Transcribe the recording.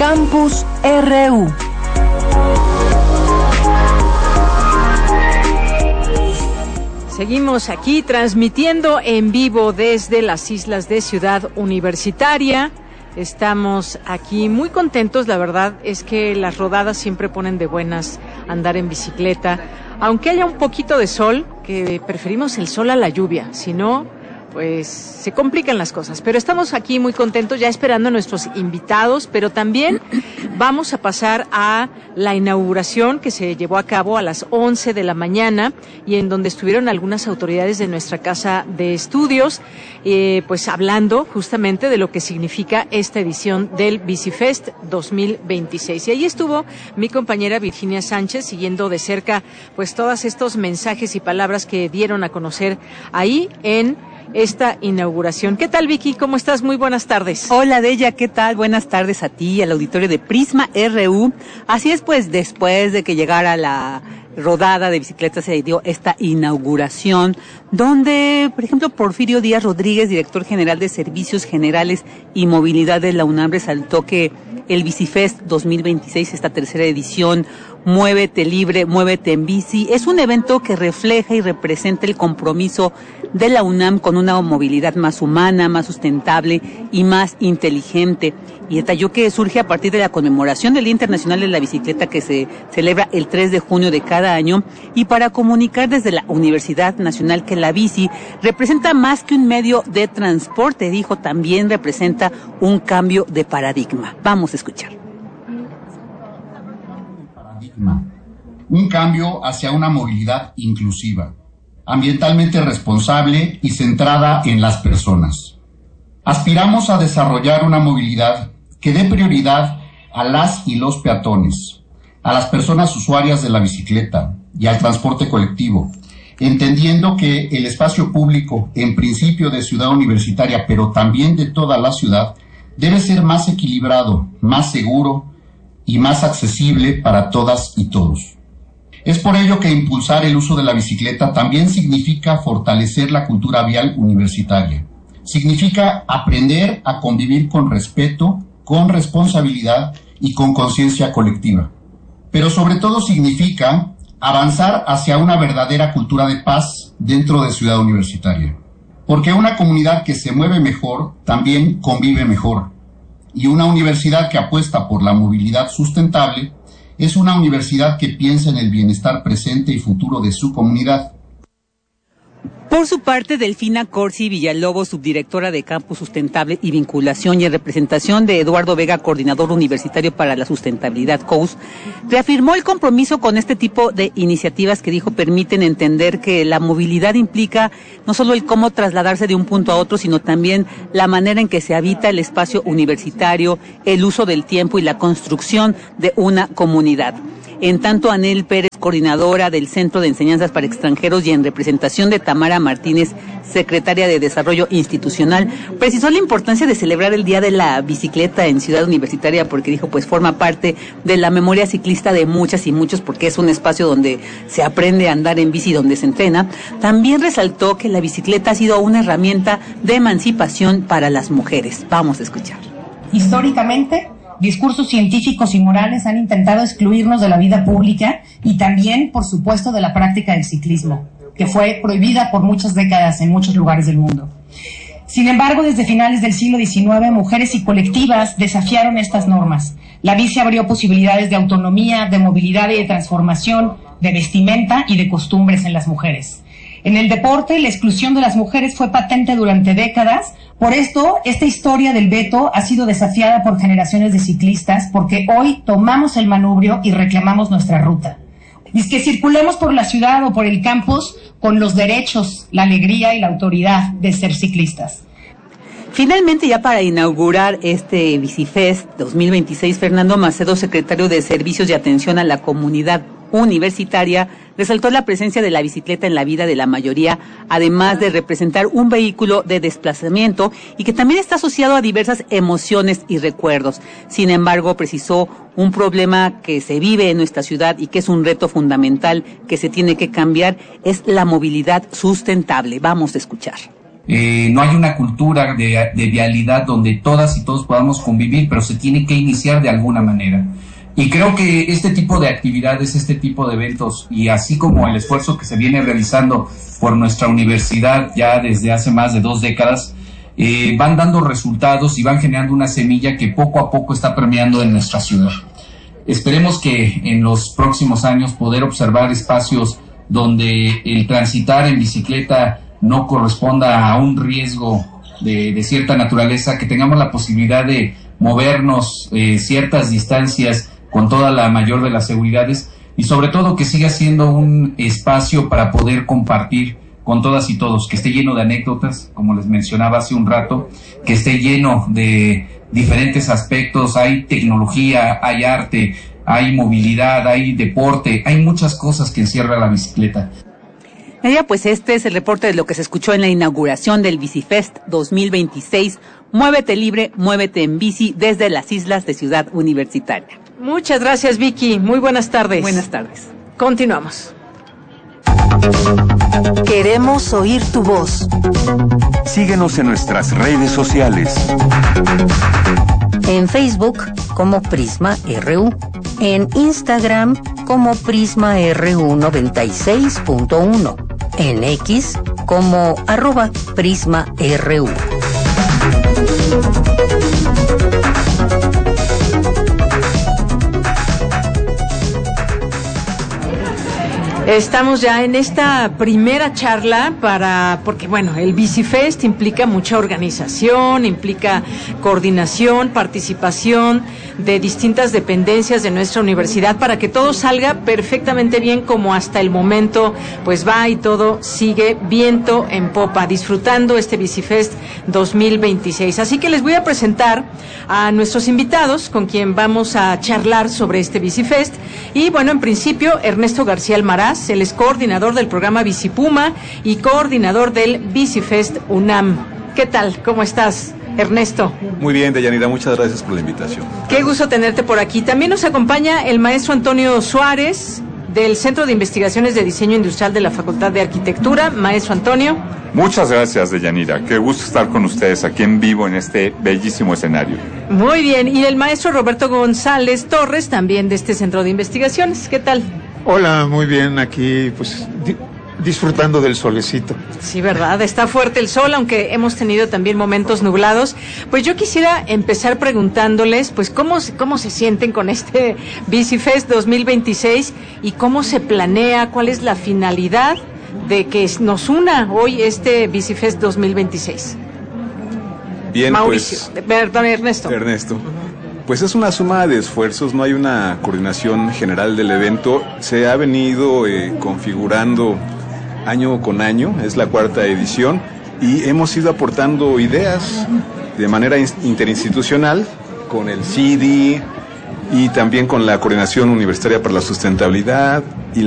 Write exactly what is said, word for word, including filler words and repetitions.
Campus R U. Seguimos aquí transmitiendo en vivo desde las islas de Ciudad Universitaria. Estamos aquí muy contentos, la verdad es que las rodadas siempre ponen de buenas andar en bicicleta, aunque haya un poquito de sol, que preferimos el sol a la lluvia, si no, pues se complican las cosas. Pero estamos aquí muy contentos ya esperando a nuestros invitados, pero también vamos a pasar a la inauguración que se llevó a cabo a las once de la mañana y en donde estuvieron algunas autoridades de nuestra casa de estudios, eh, pues hablando justamente de lo que significa esta edición del Bicifest dos mil veintiséis. Y ahí estuvo mi compañera Virginia Sánchez siguiendo de cerca pues todos estos mensajes y palabras que dieron a conocer ahí en esta inauguración. ¿Qué tal, Vicky? ¿Cómo estás? Muy buenas tardes. Hola, Deya, ¿qué tal? Buenas tardes a ti y al auditorio de Prisma R U. Así es, pues, después de que llegara la rodada de bicicletas se dio esta inauguración, donde, por ejemplo, Porfirio Díaz Rodríguez, director general de Servicios Generales y Movilidad de la UNAM, resaltó que el Bicifest dos mil veintiséis, esta tercera edición, Muévete Libre, Muévete en Bici, es un evento que refleja y representa el compromiso de la UNAM con una movilidad más humana, más sustentable y más inteligente. Y detalló que surge a partir de la conmemoración del Día Internacional de la Bicicleta que se celebra el tres de junio de cada año y para comunicar desde la Universidad Nacional que la bici representa más que un medio de transporte, dijo, también representa un cambio de paradigma. Vamos a escuchar. Paradigma. Un cambio hacia una movilidad inclusiva, ambientalmente responsable y centrada en las personas. Aspiramos a desarrollar una movilidad que dé prioridad a las y los peatones, a las personas usuarias de la bicicleta y al transporte colectivo, entendiendo que el espacio público, en principio de Ciudad Universitaria, pero también de toda la ciudad, debe ser más equilibrado, más seguro y más accesible para todas y todos. Es por ello que impulsar el uso de la bicicleta también significa fortalecer la cultura vial universitaria. Significa aprender a convivir con respeto, con responsabilidad y con conciencia colectiva. Pero sobre todo significa avanzar hacia una verdadera cultura de paz dentro de Ciudad Universitaria. Porque una comunidad que se mueve mejor también convive mejor. Y una universidad que apuesta por la movilidad sustentable es una universidad que piensa en el bienestar presente y futuro de su comunidad. Por su parte, Delfina Corsi Villalobos, subdirectora de Campus Sustentable y Vinculación y en representación de Eduardo Vega, coordinador universitario para la sustentabilidad C O U S, reafirmó el compromiso con este tipo de iniciativas que dijo permiten entender que la movilidad implica no solo el cómo trasladarse de un punto a otro, sino también la manera en que se habita el espacio universitario, el uso del tiempo y la construcción de una comunidad. En tanto, Anel Pérez, coordinadora del Centro de Enseñanzas para Extranjeros y en representación de Tamara Martínez, secretaria de Desarrollo Institucional, precisó la importancia de celebrar el Día de la Bicicleta en Ciudad Universitaria porque dijo, pues forma parte de la memoria ciclista de muchas y muchos porque es un espacio donde se aprende a andar en bici, donde se entrena. También resaltó que la bicicleta ha sido una herramienta de emancipación para las mujeres. Vamos a escuchar. Históricamente, discursos científicos y morales han intentado excluirnos de la vida pública y también, por supuesto, de la práctica del ciclismo, que fue prohibida por muchas décadas en muchos lugares del mundo. Sin embargo, desde finales del siglo diecinueve, mujeres y colectivas desafiaron estas normas. La bici abrió posibilidades de autonomía, de movilidad y de transformación, de vestimenta y de costumbres en las mujeres. En el deporte, la exclusión de las mujeres fue patente durante décadas. Por esto, esta historia del veto ha sido desafiada por generaciones de ciclistas, porque hoy tomamos el manubrio y reclamamos nuestra ruta. Y es que circulemos por la ciudad o por el campus con los derechos, la alegría y la autoridad de ser ciclistas. Finalmente, ya para inaugurar este Bicifest dos mil veintiséis, Fernando Macedo, secretario de Servicios de Atención a la Comunidad Universitaria, resaltó la presencia de la bicicleta en la vida de la mayoría, además de representar un vehículo de desplazamiento y que también está asociado a diversas emociones y recuerdos. Sin embargo, precisó un problema que se vive en nuestra ciudad y que es un reto fundamental que se tiene que cambiar, es la movilidad sustentable. Vamos a escuchar. Eh, no hay una cultura de, de vialidad donde todas y todos podamos convivir, pero se tiene que iniciar de alguna manera. Y creo que este tipo de actividades, este tipo de eventos, y así como el esfuerzo que se viene realizando por nuestra universidad ya desde hace más de dos décadas, eh, van dando resultados y van generando una semilla que poco a poco está permeando en nuestra ciudad. Esperemos que en los próximos años poder observar espacios donde el transitar en bicicleta no corresponda a un riesgo de, de cierta naturaleza, que tengamos la posibilidad de movernos eh, ciertas distancias con toda la mayor de las seguridades, y sobre todo que siga siendo un espacio para poder compartir con todas y todos, que esté lleno de anécdotas, como les mencionaba hace un rato, que esté lleno de diferentes aspectos. Hay tecnología, hay arte, hay movilidad, hay deporte, hay muchas cosas que encierra la bicicleta. Nadia, pues este es el reporte de lo que se escuchó en la inauguración del Bicifest dos mil veintiséis. Muévete libre, muévete en bici desde las islas de Ciudad Universitaria. Muchas gracias, Vicky. Muy buenas tardes. Buenas tardes. Continuamos. Queremos oír tu voz. Síguenos en nuestras redes sociales. En Facebook como Prisma R U. En Instagram como Prisma R U noventa y seis punto uno. En X como arroba Prisma R U. Estamos ya en esta primera charla para, porque bueno, el Bicifest implica mucha organización, implica coordinación, participación de distintas dependencias de nuestra universidad para que todo salga perfectamente bien, como hasta el momento pues va y todo sigue viento en popa, disfrutando este Bicifest dos mil veintiséis. Así que les voy a presentar a nuestros invitados con quien vamos a charlar sobre este Bicifest. Y bueno, en principio, Ernesto García Almaraz, él es coordinador del programa Bicipuma y coordinador del Bicifest UNAM. ¿Qué tal? ¿Cómo estás, Ernesto? Muy bien, Deyanira, muchas gracias por la invitación. Qué gusto tenerte por aquí. También nos acompaña el maestro Antonio Suárez, del Centro de Investigaciones de Diseño Industrial de la Facultad de Arquitectura. Maestro Antonio. Muchas gracias, Deyanira. Qué gusto estar con ustedes aquí en vivo en este bellísimo escenario. Muy bien. Y el maestro Roberto González Torres, también de este Centro de Investigaciones. ¿Qué tal? Hola, muy bien. Aquí, pues, di- disfrutando del solecito. Sí, verdad. Está fuerte el sol, aunque hemos tenido también momentos nublados. Pues yo quisiera empezar preguntándoles, pues, cómo, cómo se sienten con este Bicifest dos mil veintiséis y cómo se planea, cuál es la finalidad de que nos una hoy este Bicifest dos mil veintiséis. Bien, Mauricio, pues, perdón, Ernesto. Ernesto. Pues es una suma de esfuerzos, no hay una coordinación general del evento. Se ha venido eh, configurando año con año, es la cuarta edición, y hemos ido aportando ideas de manera interinstitucional con el C I D I y también con la Coordinación Universitaria para la Sustentabilidad y